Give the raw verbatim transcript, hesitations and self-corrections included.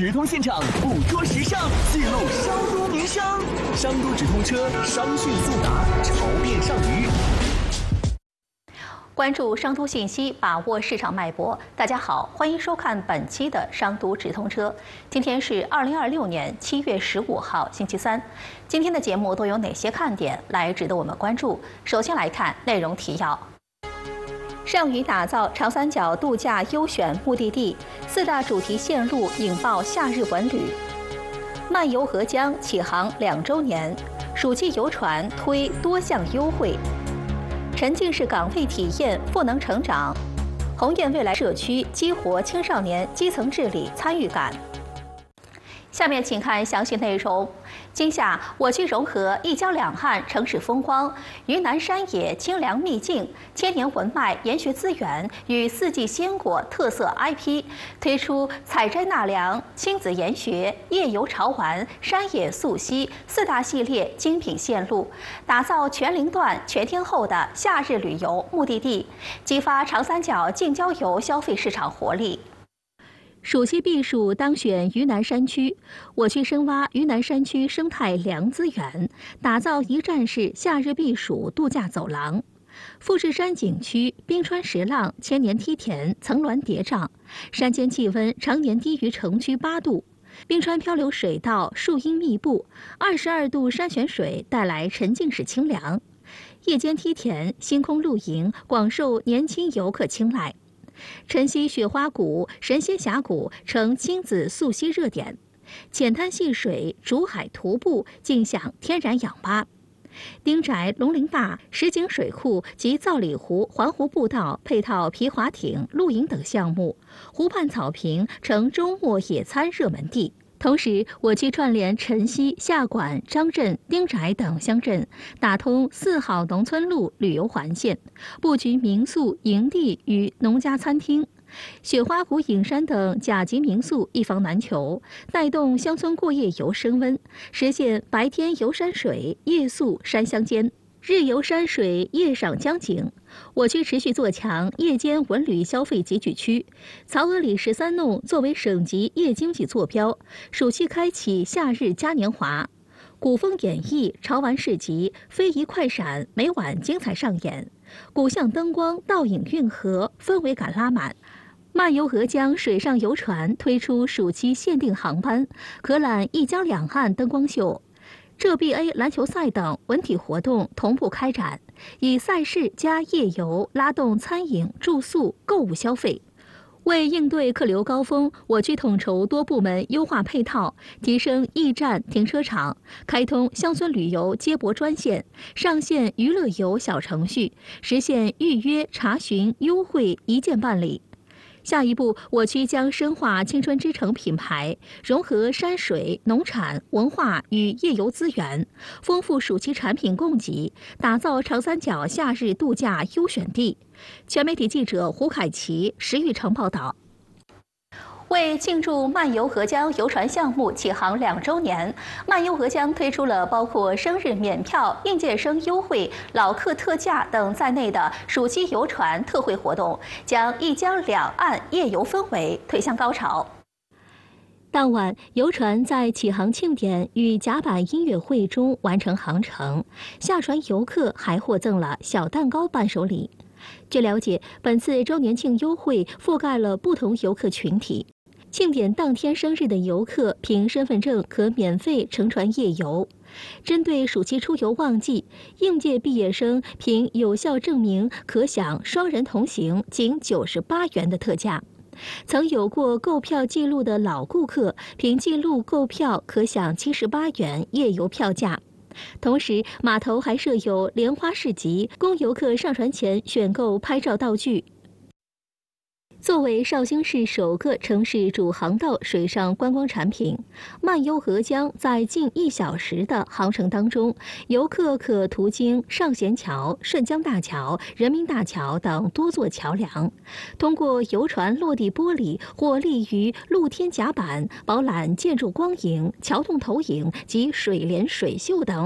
直通现场，捕捉时尚，记录商都名声。商都直通车，商讯速达，潮变上鱼。 关注商都信息，把握市场脉搏。大家好，欢迎收看本期的商都直通车。今天是二零二六年七月十五号，星期三。今天的节目都有哪些看点来值得我们关注？首先来看内容提要。上虞打造长三角度假优选目的地，四大主题线路引爆夏日文旅。漫游合江启航两周年，暑季游船推多项优惠。沉浸式港费体验赋能成长，鸿雁未来社区激活青少年基层治理参与感。下面请看详细内容。今夏，我区融合一江两岸城市风光、云南山野清凉秘境、千年文脉研学资源与四季鲜果特色 I P， 推出采摘纳凉、亲子研学、夜游潮玩、山野溯溪四大系列精品线路，打造全龄段全天候的夏日旅游目的地，激发长三角近郊游消费市场活力。暑期避暑当选云南山区，我区深挖云南山区生态良资源，打造一站式夏日避暑度假走廊。富士山景区冰川石浪、千年梯田、层峦叠嶂，山间气温常年低于城区八度。冰川漂流水道树荫密布，二十二度山泉水带来沉浸式清凉。夜间梯田、星空露营广受年轻游客青睐。晨曦雪花谷、神仙峡谷成亲子溯溪热点，浅滩戏水、竹海徒步尽享天然氧吧。丁宅、龙陵坝、石井水库及造里湖环湖步道配套皮划艇、露营等项目，湖畔草坪成周末野餐热门地。同时，我区串联晨曦、下馆、张镇、丁宅等乡镇，打通四好农村路旅游环线，布局民宿、营地与农家餐厅。雪花谷影山等甲级民宿一房难求，带动乡村过夜游升温，实现白天游山水，夜宿山乡间。日游山水，夜赏江景。我区持续做强夜间文旅消费集聚区，曹娥里十三弄作为省级夜经济坐标，暑期开启夏日嘉年华。古风演艺、潮玩市集、非遗快闪每晚精彩上演，古巷灯光倒影运河，氛围感拉满。漫游合江水上游船推出暑期限定航班，可览一江两岸灯光秀。浙 B A 篮球赛等文体活动同步开展，以赛事加夜游拉动餐饮、住宿、购物消费。为应对客流高峰，我区统筹多部门优化配套，提升驿站停车场，开通乡村旅游接驳专线，上线娱乐游小程序，实现预约、查询、优惠一键办理。下一步，我区将深化青春之城品牌，融合山水、农产、文化与夜游资源，丰富暑期产品供给，打造长三角夏日度假优选地。全媒体记者胡凯琪、石玉成报道。为庆祝漫游合江游船项目启航两周年，漫游合江推出了包括生日免票、应届生优惠、老客特价等在内的暑期游船特惠活动，将一江两岸夜游氛围推向高潮。当晚，游船在启航庆典与甲板音乐会中完成航程，下船游客还获赠了小蛋糕伴手礼。据了解，本次周年庆优惠覆盖了不同游客群体。庆典当天生日的游客凭身份证可免费乘船夜游。针对暑期出游旺季，应届毕业生凭有效证明可享双人同行仅九十八元的特价。曾有过购票记录的老顾客凭记录购票可享七十八元夜游票价。同时，码头还设有莲花市集，供游客上船前选购拍照道具。作为绍兴市首个城市主航道水上观光产品，漫游合江在近一小时的航程当中，游客可途经上弦桥、顺江大桥、人民大桥等多座桥梁，通过游船落地玻璃或立于露天甲板，饱览建筑光影、桥洞投影及水帘水秀等